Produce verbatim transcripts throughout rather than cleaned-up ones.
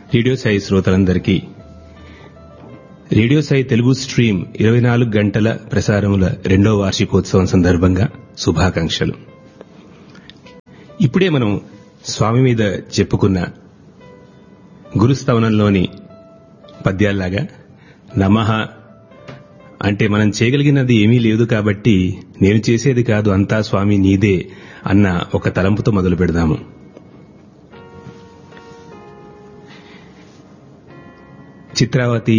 Radio Sai శ్రోతలందరికీ radio Sai Telugu stream ఇరవై నాలుగు గంటల ప్రసారముల రెండో వార్షికోత్సవం సందర్భంగా శుభాకాంక్షలు. ఇప్పుడే మనం స్వామి మీద చెప్పుకున్న గురుస్తవనంలోని పద్యాల్లాగా నమః అంటే మనం చేయగలిగినది ఏమీ లేదు కాబట్టి నేను చేసేది కాదు అంతా స్వామి నీదే అన్న ఒక తలంపుతో మొదలు పెడదాము. చిత్రావతి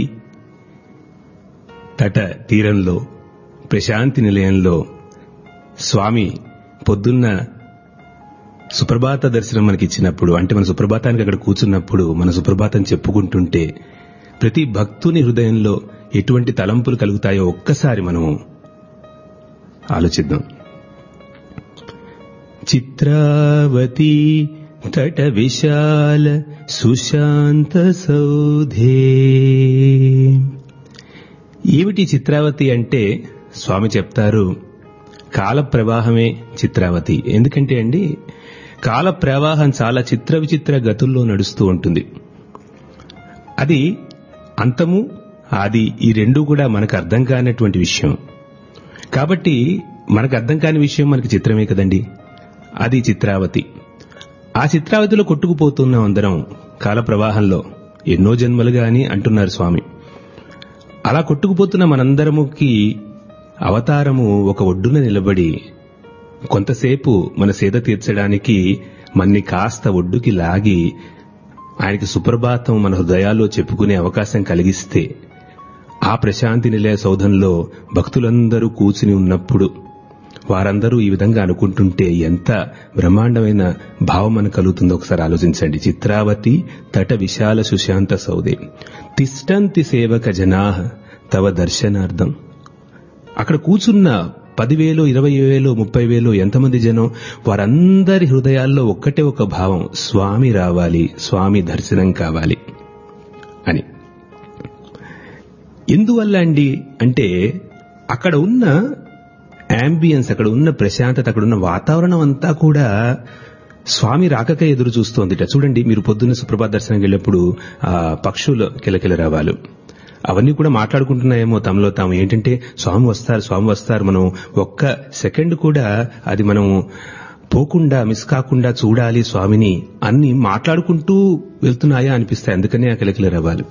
తట తీరంలో ప్రశాంతి నిలయంలో స్వామి పొద్దున్న సుప్రభాత దర్శనం మనకిచ్చినప్పుడు, అంటే మన సుప్రభాతానికి అక్కడ కూర్చున్నప్పుడు మన సుప్రభాతం చెప్పుకుంటుంటే ప్రతి భక్తుని హృదయంలో ఎటువంటి తలంపులు కలుగుతాయో ఒక్కసారి మనం ఆలోచిద్దాం. చిత్రావతి తట విశాల సుశాంత సౌధే. ఏమిటి చిత్రావతి అంటే స్వామి చెప్తారు, కాల ప్రవాహమే చిత్రావతి. ఎందుకంటే అండి కాల ప్రవాహం చాలా చిత్ర విచిత్ర గతుల్లో నడుస్తూ ఉంటుంది. అది అంతము ఆది ఈ రెండు కూడా మనకు అర్థం కానటువంటి విషయం. కాబట్టి మనకు అర్థం కాని విషయం మనకి చిత్రమే కదండి. అది చిత్రావతి. ఆ చిత్రావతిలో కొట్టుకుపోతున్నాం అందరం కాల ప్రవాహంలో ఎన్నో జన్మలుగా అని అంటున్నారు స్వామి. అలా కొట్టుకుపోతున్న మనందరముకి అవతారము ఒక ఒడ్డున నిలబడి కొంతసేపు మన సేద తీర్చడానికి మన్ని కాస్త ఒడ్డుకి లాగి ఆయనకి సుప్రభాతం మన హృదయాల్లో చెప్పుకునే అవకాశం కలిగిస్తే, ఆ ప్రశాంతి నిలయ సౌధంలో భక్తులందరూ కూర్చుని ఉన్నప్పుడు వారందరూ ఈ విధంగా అనుకుంటుంటే ఎంత బ్రహ్మాండమైన భావం మనకు కలుగుతుందో ఒకసారి ఆలోచించండి. చిత్రావతి తట విశాల సుశాంత సౌదే తిష్టంతి సేవక జనాః తవ దర్శనార్థం. అక్కడ కూర్చున్న పదివేలు ఇరవై వేలు ముప్పై వేలు ఎంతమంది జనం, వారందరి హృదయాల్లో ఒక్కటే ఒక భావం, స్వామి రావాలి, స్వామి దర్శనం కావాలి అని. ఎందువల్ల అండి అంటే అక్కడ ఉన్న యాంబియన్స్, అక్కడ ఉన్న ప్రశాంతత, అక్కడ ఉన్న వాతావరణం అంతా కూడా స్వామి రాకకే ఎదురు చూస్తోందిట. చూడండి, మీరు పొద్దున్న సుప్రభాత దర్శనంకి వెళ్ళినప్పుడు ఆ పక్షుల కిలకిల రావాలు అవన్నీ కూడా మాట్లాడుకుంటున్నాయేమో తమలో తాము, ఏంటంటే స్వామి వస్తారు స్వామి వస్తారు. మనం ఒక్క సెకండ్ కూడా అది మనం పోకుండా మిస్ కాకుండా చూడాలి స్వామిని అన్ని మాట్లాడుకుంటూ వెళ్తున్నాయా అనిపిస్తాయి. అందుకనే ఆ కిలకిల రావాలి.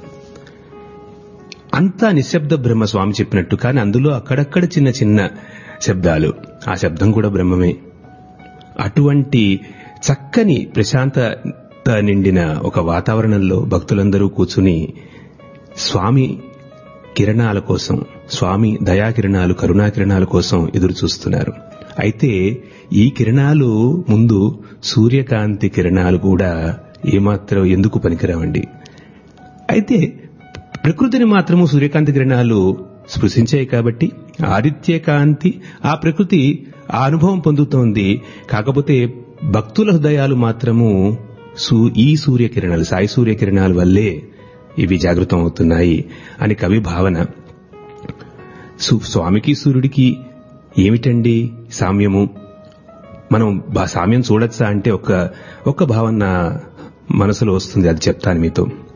అంతా నిశ్శబ్ద బ్రహ్మ స్వామి చెప్పినట్టు. కానీ అందులో అక్కడక్కడ చిన్న చిన్న శబ్దాలు, ఆ శబ్దం కూడా బ్రహ్మమే. అటువంటి చక్కని ప్రశాంతత నిండిన ఒక వాతావరణంలో భక్తులందరూ కూర్చుని స్వామి కిరణాల కోసం, స్వామి దయాకిరణాలు కరుణాకిరణాల కోసం ఎదురు చూస్తున్నారు. అయితే ఈ కిరణాలు ముందు సూర్యకాంతి కిరణాలు కూడా ఏమాత్రం ఎందుకు పనికిరావండి. అయితే ప్రకృతిని మాత్రము సూర్యకాంతి కిరణాలు స్పృశించాయి కాబట్టి ఆదిత్య కాంతి, ఆ ప్రకృతి ఆ అనుభవం పొందుతోంది. కాకపోతే భక్తుల హృదయాలు మాత్రము ఈ సూర్యకిరణాలు, సాయి సూర్యకిరణాల వల్లే ఇవి జాగృతం అవుతున్నాయి అని కవి భావన. స్వామికి సూర్యుడికి ఏమిటండి సామ్యము? మనం సామ్యం చూడొచ్చా అంటే ఒక ఒక్క భావన మనసులో వస్తుంది, అది చెప్తాను మీతో.